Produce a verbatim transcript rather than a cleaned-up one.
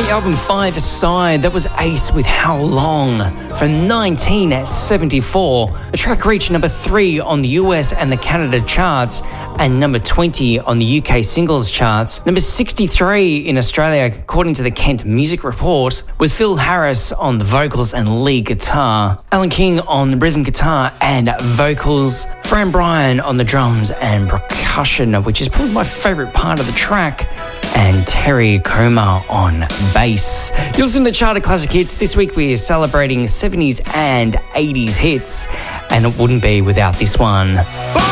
the album Five Aside, that was Ace with How Long from nineteen seventy-four. The track reached number three on the U S and the Canada charts and number twenty on the U K singles charts. Number sixty-three in Australia, according to the Kent Music Report, with Phil Harris on the vocals and lead guitar, Alan King on the rhythm guitar and vocals, Fran Bryan on the drums and percussion, which is probably my favourite part of the track, and Terry Coma on bass. You're listening to Charted Classic Hits. This week we're celebrating seventies and eighties hits, and it wouldn't be without this one.